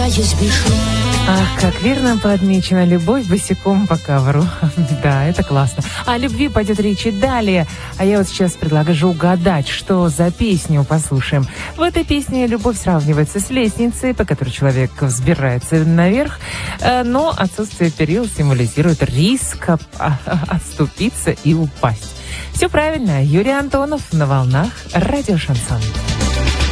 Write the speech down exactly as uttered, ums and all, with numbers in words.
спускаюсь бесшумно. Ах, как верно подмечена, любовь босиком по ковру. Да, это классно. О любви пойдет речь и далее. А я вот сейчас предлагаю угадать, что за песню послушаем. В этой песне любовь сравнивается с лестницей, по которой человек взбирается наверх, но отсутствие перил символизирует риск отступиться и упасть. Все правильно. Юрий Антонов на волнах радио «Шансон».